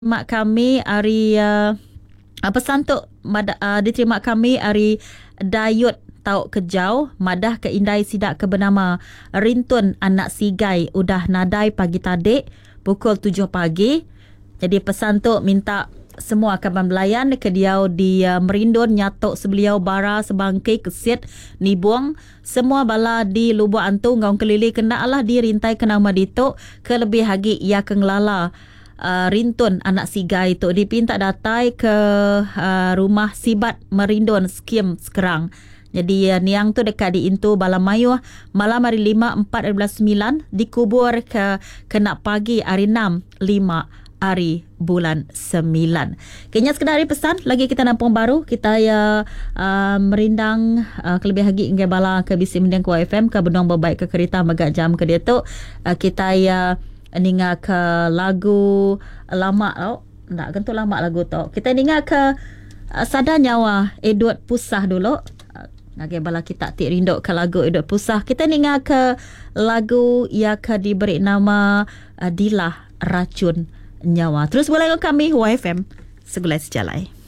mak kami ari pesan tu diterima kami ari Dayut Tau Kejau, madah ke indai sidak ke bernama Rintun Anak Sigai udah nadai pagi tadi pukul 7 pagi. Jadi pesan tu minta semua kaban belayan ke dia di Merindun nyatok sebeliau bara sebangkai kesit ni buang semua bala di Lubuk Antu ngaung kelili kena lah di rintai kena madito ke lebih hagi ia kenglala Rintun Anak Sigai tu dipinta datai ke rumah Sibat Merindun skim sekarang. Jadi niang tu dekat di Intu Balamayu malam hari 5/4/9 dikubur ke kena pagi hari 6/5 hari bulan 9. Kayaknya sekedar hari pesan lagi kita nampung baru kita merindang kelebih lagi hingga bala ke bisi mendiang ku FM ke benong berbaik ke kereta megak jam ke dia tu kita ninga ke lagu lama tau. Tak kentu lama lagu tu. Kita ninga ke Sadar Nyawa Edward Pusah dulu. Nage bala kita tik rinduk ke lagu Edward Pusah. Kita ninga ke lagu yang diberi nama Dilah Racun Nyawa. Terus boleh kami YFM Segulai Sejalai.